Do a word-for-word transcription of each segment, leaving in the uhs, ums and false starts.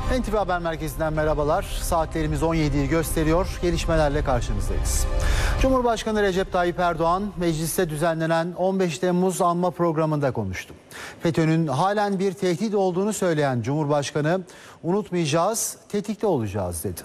N T V Haber Merkezi'nden merhabalar. Saatlerimiz on yediyi gösteriyor. Gelişmelerle karşınızdayız. Cumhurbaşkanı Recep Tayyip Erdoğan mecliste düzenlenen on beş Temmuz anma programında konuştu. FETÖ'nün halen bir tehdit olduğunu söyleyen Cumhurbaşkanı, unutmayacağız, tetikte olacağız dedi.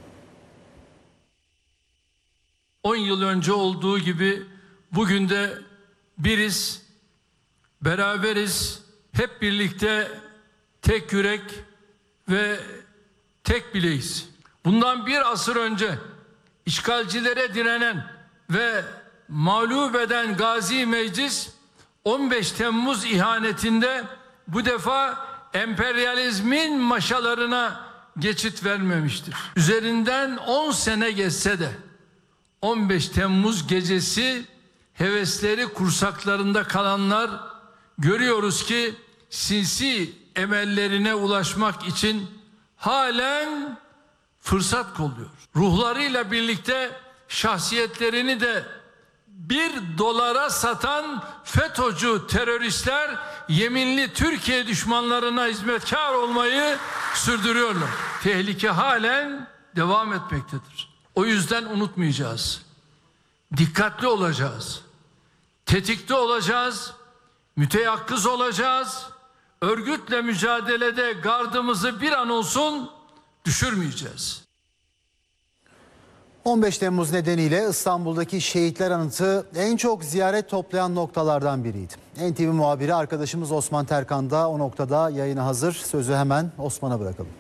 on yıl önce olduğu gibi bugün de biriz, beraberiz, hep birlikte tek yürek ve tek bileğiz. Bundan bir asır önce işgalcilere direnen ve mağlup eden Gazi Meclis on beş Temmuz ihanetinde bu defa emperyalizmin maşalarına geçit vermemiştir. Üzerinden on sene geçse de on beş Temmuz gecesi hevesleri kursaklarında kalanlar görüyoruz ki sinsi emellerine ulaşmak için halen fırsat kolluyor. Ruhlarıyla birlikte şahsiyetlerini de bir dolara satan FETÖ'cü teröristler yeminli Türkiye düşmanlarına hizmetkar olmayı sürdürüyorlar. Tehlike halen devam etmektedir. O yüzden unutmayacağız. Dikkatli olacağız. Tetikte olacağız. Müteyakkız olacağız. Örgütle mücadelede gardımızı bir an olsun düşürmeyeceğiz. on beş Temmuz nedeniyle İstanbul'daki şehitler anıtı en çok ziyaret toplayan noktalardan biriydi. N T V muhabiri arkadaşımız Osman Terkan da o noktada yayına hazır. Sözü hemen Osman'a bırakalım.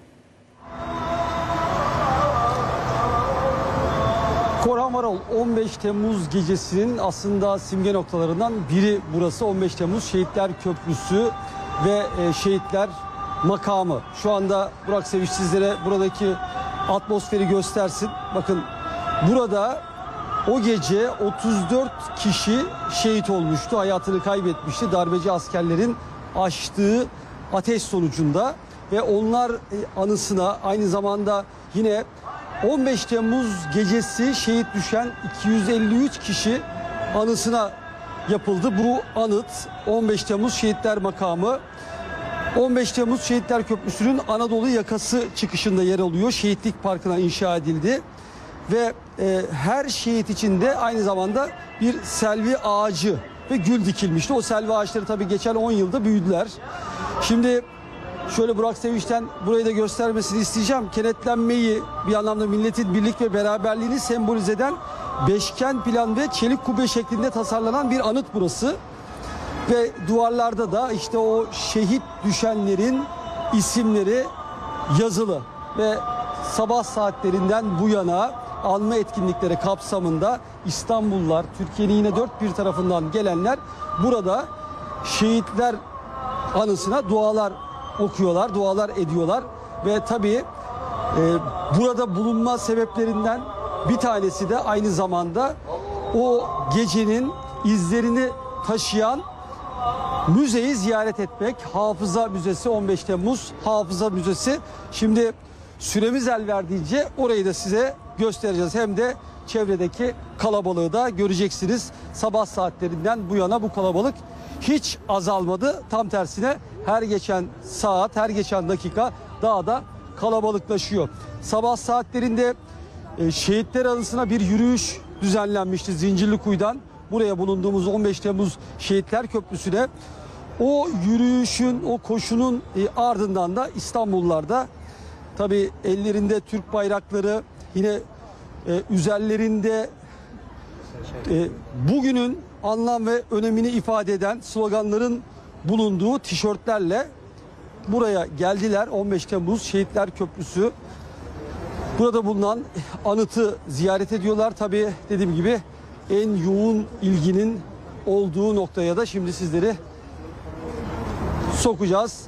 Korhan Varol, on beş Temmuz gecesinin aslında simge noktalarından biri burası. on beş Temmuz Şehitler Köprüsü ve Şehitler Makamı. Şu anda Burak Sevinç sizlere buradaki atmosferi göstersin. Bakın burada o gece otuz dört kişi şehit olmuştu. Hayatını kaybetmişti darbeci askerlerin açtığı ateş sonucunda. Ve onlar anısına aynı zamanda yine on beş Temmuz gecesi şehit düşen iki yüz elli üç kişi anısına yapıldı. Bu anıt on beş Temmuz Şehitler Makamı. on beş Temmuz Şehitler Köprüsü'nün Anadolu yakası çıkışında yer alıyor. Şehitlik Parkı'na inşa edildi. Ve e, her şehit için de aynı zamanda bir selvi ağacı ve gül dikilmişti. O selvi ağaçları tabii geçen on yılda büyüdüler. Şimdi şöyle Burak Sevinç'ten burayı da göstermesini isteyeceğim. Kenetlenmeyi, bir anlamda milletin birlik ve beraberliğini sembolize eden beşgen plan ve çelik kubbe şeklinde tasarlanan bir anıt burası. Ve duvarlarda da işte o şehit düşenlerin isimleri yazılı. Ve sabah saatlerinden bu yana anma etkinlikleri kapsamında İstanbullular, Türkiye'nin yine dört bir tarafından gelenler burada şehitler anısına dualar okuyorlar, dualar ediyorlar. Ve tabii e, burada bulunma sebeplerinden bir tanesi de aynı zamanda o gecenin izlerini taşıyan müzeyi ziyaret etmek. Hafıza Müzesi, on beş Temmuz Hafıza Müzesi. Şimdi süremiz el verdiğince orayı da size göstereceğiz. Hem de çevredeki kalabalığı da göreceksiniz. Sabah saatlerinden bu yana bu kalabalık hiç azalmadı. Tam tersine her geçen saat, her geçen dakika daha da kalabalıklaşıyor. Sabah saatlerinde e, şehitler anısına bir yürüyüş düzenlenmişti Zincirlikuyu'dan buraya bulunduğumuz on beş Temmuz Şehitler Köprüsü'ne. O yürüyüşün, o koşunun e, ardından da İstanbullular da tabii ellerinde Türk bayrakları, yine e, üzerlerinde e, bugünün anlam ve önemini ifade eden sloganların bulunduğu tişörtlerle buraya geldiler. on beş Temmuz Şehitler Köprüsü. Burada bulunan anıtı ziyaret ediyorlar. Tabii dediğim gibi en yoğun ilginin olduğu noktaya da şimdi sizleri sokacağız.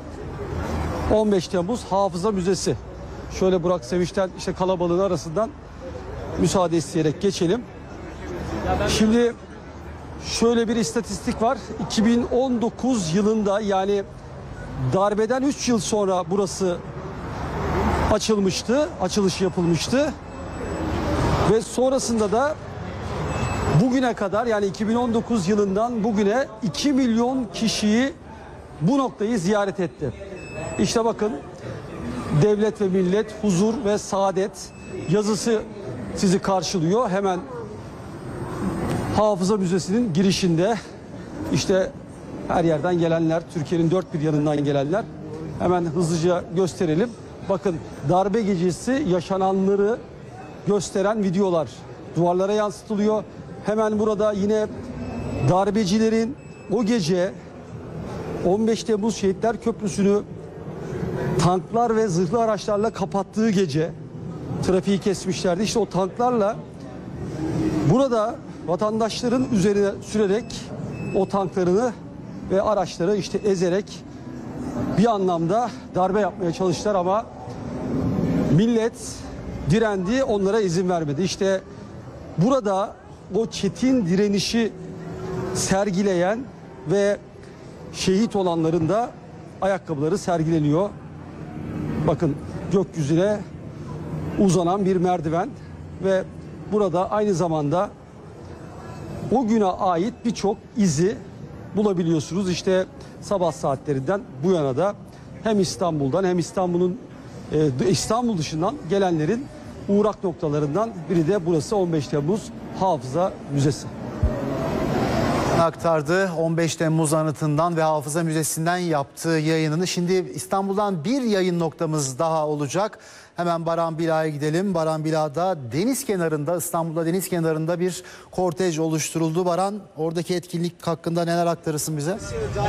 on beş Temmuz Hafıza Müzesi. Şöyle Burak Sevinç'ten işte kalabalığın arasından müsaade isteyerek geçelim. Şimdi şöyle bir istatistik var. iki bin on dokuz yılında, yani darbeden üç yıl sonra burası açılmıştı. Açılış yapılmıştı. Ve sonrasında da bugüne kadar, yani iki bin on dokuz yılından bugüne iki milyon kişiyi bu noktayı ziyaret etti. İşte bakın devlet ve millet, huzur ve saadet yazısı sizi karşılıyor. Hemen Hafıza Müzesi'nin girişinde işte her yerden gelenler, Türkiye'nin dört bir yanından gelenler. Hemen hızlıca gösterelim. Bakın, darbe gecesi yaşananları gösteren videolar duvarlara yansıtılıyor. Hemen burada yine darbecilerin o gece on beş Temmuz Şehitler Köprüsü'nü tanklar ve zırhlı araçlarla kapattığı gece trafiği kesmişlerdi. İşte o tanklarla burada vatandaşların üzerine sürerek o tanklarını ve araçları işte ezerek bir anlamda darbe yapmaya çalıştılar ama millet direndi, onlara izin vermedi. İşte burada o çetin direnişi sergileyen ve şehit olanların da ayakkabıları sergileniyor. Bakın, gökyüzüne uzanan bir merdiven ve burada aynı zamanda o güne ait birçok izi bulabiliyorsunuz. İşte sabah saatlerinden bu yana da hem İstanbul'dan hem İstanbul'un e, İstanbul dışından gelenlerin uğrak noktalarından biri de burası on beş Temmuz Hafıza Müzesi. Aktardı on beş Temmuz anıtından ve Hafıza Müzesi'nden yaptığı yayınını. Şimdi İstanbul'dan bir yayın noktamız daha olacak. Hemen Baran Bila'ya gidelim. Baran Bila'da deniz kenarında, İstanbul'da deniz kenarında bir kortej oluşturuldu. Baran, oradaki etkinlik hakkında neler aktarırsın bize?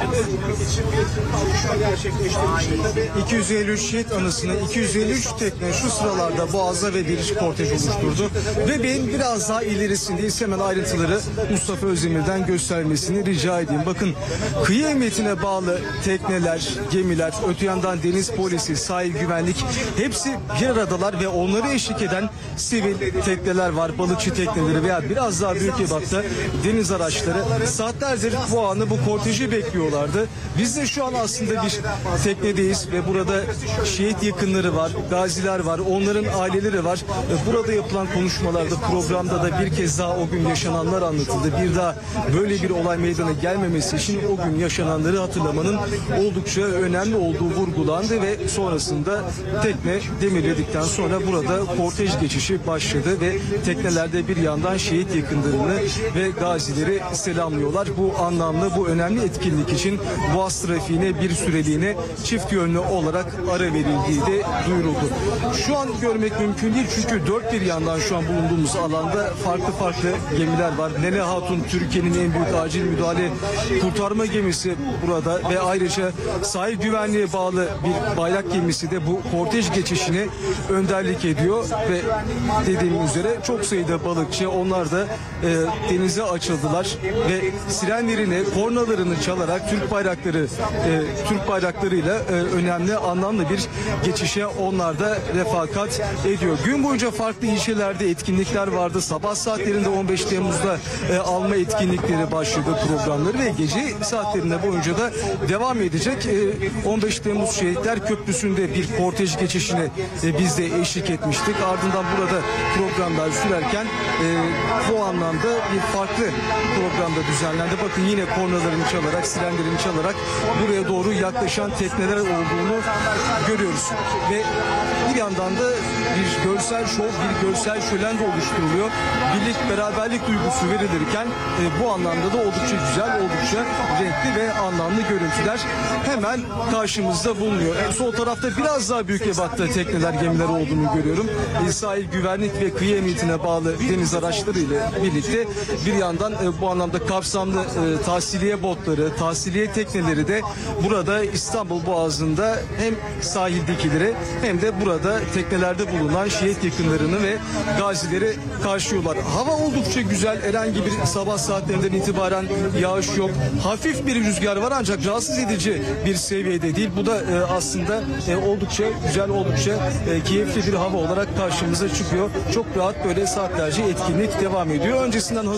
iki yüz elli üç şehit anısını iki yüz elli üç tekne şu sıralarda Boğaz'da ve bir kortej oluşturdu. Ve ben biraz daha ilerisindeyiz. Hemen ayrıntıları Mustafa Özdemir'den göstermesini rica edeyim. Bakın, kıyı emniyetine bağlı tekneler, gemiler, öte yandan deniz polisi, sahil güvenlik hepsi bir aradalar ve onları eşlik eden sivil tekneler var, balıkçı tekneleri veya biraz daha büyük ebatta deniz araçları. Saatlerdir bu anı, bu korteji bekliyorlardı. Biz de şu an aslında bir teknedeyiz ve burada şehit yakınları var, gaziler var, onların aileleri var. Burada yapılan konuşmalarda, programda da bir kez daha o gün yaşananlar anlatıldı. Bir daha böyle bir olay meydana gelmemesi için o gün yaşananları hatırlamanın oldukça önemli olduğu vurgulandı ve sonrasında tekne demir dedikten sonra burada kortej geçişi başladı ve teknelerde bir yandan şehit yakınlarını ve gazileri selamlıyorlar. Bu anlamlı, bu önemli etkinlik için Boğaz trafiğine bir süreliğine çift yönlü olarak ara verildiği de duyuruldu. Şu an görmek mümkün değil çünkü dört bir yandan şu an bulunduğumuz alanda farklı farklı gemiler var. Leyla Hatun, Türkiye'nin en büyük acil müdahale kurtarma gemisi burada ve ayrıca sahil güvenliğe bağlı bir bayrak gemisi de bu kortej geçişine önderlik ediyor ve dediğim üzere çok sayıda balıkçı, onlar da e, denize açıldılar ve sirenlerini, kornalarını çalarak Türk bayrakları e, Türk bayraklarıyla e, önemli, anlamlı bir geçişe onlar da refakat ediyor. Gün boyunca farklı ilçelerde etkinlikler vardı. Sabah saatlerinde on beş Temmuz'da e, alma etkinlikleri başladı, programları ve gece saatlerinde boyunca da devam edecek. E, on beş Temmuz Şehitler Köprüsü'nde bir kortej geçişine e, biz de eşlik etmiştik. Ardından burada programlar sürerken e, bu anlamda bir farklı programda düzenlendi. Bakın, yine kornalarını çalarak, sirenlerini çalarak buraya doğru yaklaşan tekneler olduğunu görüyoruz. Ve bir yandan da bir görsel şov, bir görsel şölen de oluşturuluyor. Birlik, beraberlik duygusu verilirken e, bu anlamda da oldukça güzel, oldukça renkli ve anlamlı görüntüler hemen karşımızda bulunuyor. E, sol tarafta biraz daha büyük ebatta tekneler, gemiler olduğunu görüyorum. E, sahil güvenlik ve kıyı emniyetine bağlı deniz araçları ile birlikte bir yandan e, bu anlamda kapsamlı e, tahsiliye botları, tahsiliye tekneleri de burada İstanbul Boğazı'nda hem sahildekileri hem de burada teknelerde bulunan şehit yakınlarını ve gazileri karşılıyorlar. Hava oldukça güzel. Herhangi bir sabah saatlerinden itibaren yağış yok. Hafif bir rüzgar var ancak rahatsız edici bir seviyede değil. Bu da e, aslında e, oldukça güzel, oldukça e, keyifli bir hava olarak karşımıza çıkıyor. Çok rahat böyle saatlerce etkinlik devam ediyor. Öncesinden